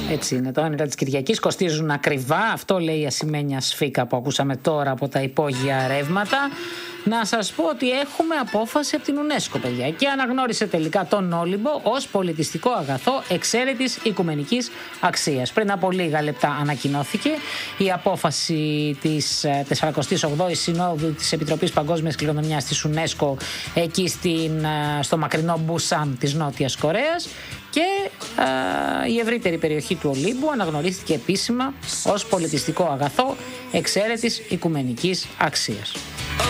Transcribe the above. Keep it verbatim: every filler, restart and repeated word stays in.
Έτσι είναι, τα όνειρα της Κυριακής κοστίζουν ακριβά. Αυτό λέει η ασημένια σφίκα που ακούσαμε τώρα από τα υπόγεια ρεύματα. Να σας πω ότι έχουμε απόφαση από την UNESCO, παιδιά, και αναγνώρισε τελικά τον Όλυμπο ως πολιτιστικό αγαθό εξαίρετης οικουμενικής αξίας. Πριν από λίγα λεπτά ανακοινώθηκε η απόφαση της σαρανταοκτώ ογδόης Συνόδου της Επιτροπής Παγκόσμιας Κληρονομιάς της UNESCO εκεί στην, στο μακρινό Μπουσάν της Νότιας Κορέας, και α, η ευρύτερη περιοχή του Ολύμπου αναγνωρίστηκε επίσημα ως πολιτιστικό αγαθό εξαίρετης οικουμενικής αξίας.